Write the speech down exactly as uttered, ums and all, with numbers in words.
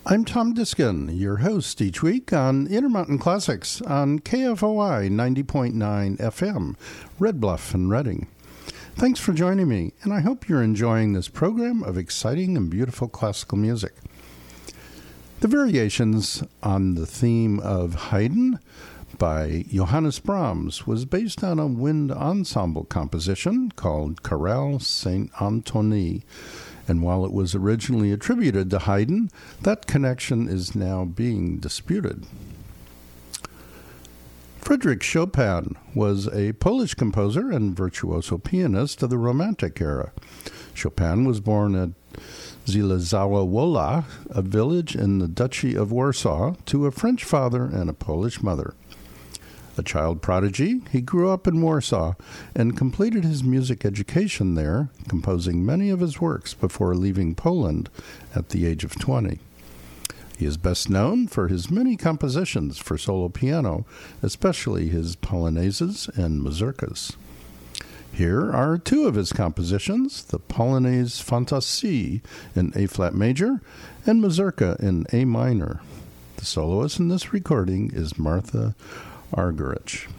I'm Tom Diskin, your host each week on Intermountain Classics on K F O I ninety point nine F M, Red Bluff and Redding. Thanks for joining me, and I hope you're enjoying this program of exciting and beautiful classical music. The Variations on the theme of Haydn by Johannes Brahms was based on a wind ensemble composition called Chorale Saint Antoine. And while it was originally attributed to Haydn, that connection is now being disputed. Frédéric Chopin was a Polish composer and virtuoso pianist of the Romantic era. Chopin was born at Zelezowa Wola, a village in the Duchy of Warsaw, to a French father and a Polish mother. A child prodigy, he grew up in Warsaw and completed his music education there, composing many of his works before leaving Poland at the age of twenty. He is best known for his many compositions for solo piano, especially his polonaises and mazurkas. Here are two of his compositions, the Polonaise Fantasie in A-flat major and Mazurka in A minor. The soloist in this recording is Martha Argerich.